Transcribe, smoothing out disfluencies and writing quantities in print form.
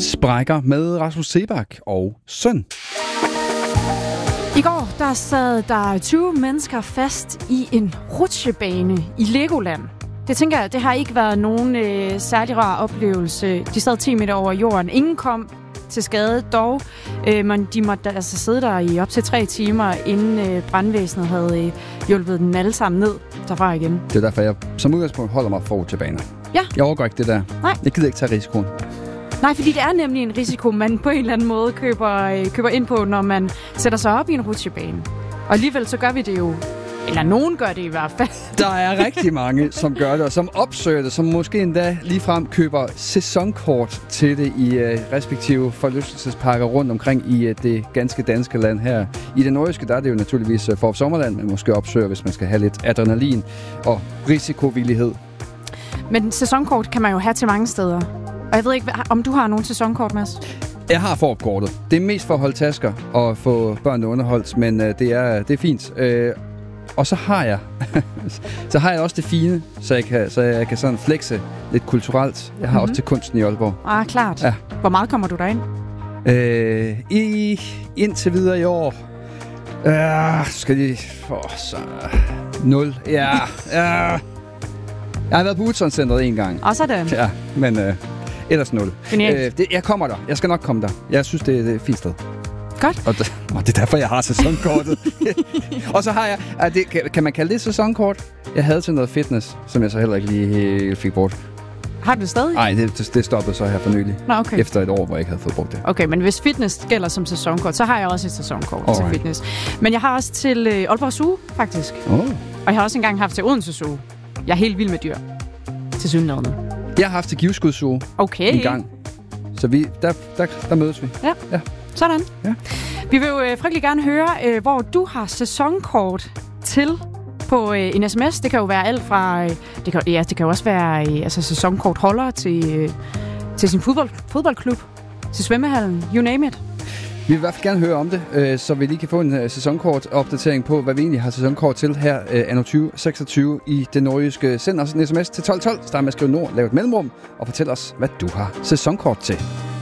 Sprækker med Rasmus Seebach og Søn. I går der sad der 20 mennesker fast i en rutsjebane i Legoland. Det tænker jeg, det har ikke været nogen særlig rar oplevelse. De sad 10 meter over jorden. Ingen kom til skade dog, men de måtte altså sidde der i op til 3 timer, inden brandvæsenet havde hjulpet dem alle sammen ned derfra igen. Det er derfor, jeg som udgangspunkt holder mig forud til baner. Ja. Jeg overgår ikke det der. Nej. Jeg gider ikke tage risikoen. Nej, fordi det er nemlig en risiko, man på en eller anden måde køber ind på, når man sætter sig op i en rutsjebane. Og alligevel så gør vi det jo, eller nogen gør det i hvert fald. Der er rigtig mange, som gør det, og som opsøger det, som måske endda ligefrem køber sæsonkort til det i respektive forlystelsesparker rundt omkring i det ganske danske land her. I det nordjyske, der er det jo naturligvis for sommerland, men måske opsøger, hvis man skal have lidt adrenalin og risikovillighed. Men sæsonkort kan man jo have til mange steder. Og jeg ved ikke, om du har nogen sæsonkort, Mads? Jeg har Fårup-kortet. Det er mest for at holde tasker og få børnene underholdt, men det er fint. Og så har jeg også det fine, så jeg kan sådan flexe lidt kulturelt. Jeg har også til kunsten i Aalborg. Klart. Ja. Hvor meget kommer du derind? Indtil videre i år. Skal de... så 0. Ja. Jeg har været på Utzon-centret en gang. Og sådan. Ja, men ellers 0. Jeg kommer der. Jeg skal nok komme der. Jeg synes, det er et fint sted. Godt. Og det er derfor, jeg har sæsonkortet. Og så har jeg... Kan man kalde det sæsonkort? Jeg havde til noget fitness, som jeg så heller ikke lige fik brugt. Har du det stadig? Nej, det stoppede så her for nylig. Nå, okay. Efter et år, hvor jeg ikke havde fået brugt det. Okay, men hvis fitness gælder som sæsonkort, så har jeg også et sæsonkort til fitness. Men jeg har også til Aalborg Zoo, faktisk. Og jeg har også engang haft til Odense Zoo. Jeg er helt vild med dyr. Til synligheden. Jeg har haft til Givskud Zoo en gang. Så der mødes vi. Ja. Sådan. Ja. Vi vil jo frygtelig gerne høre, hvor du har sæsonkort til på en sms. Det kan jo være alt fra... det kan jo også være sæsonkortholder til sin fodboldklub, til svømmehallen, you name it. Vi vil i hvert fald gerne høre om det, så vi lige kan få en sæsonkort-opdatering på, hvad vi egentlig har sæsonkort til her anno 2026 i det nordjyske. Send os en sms til 1212, start med at skrive Nord, lav et mellemrum og fortæl os, hvad du har sæsonkort til.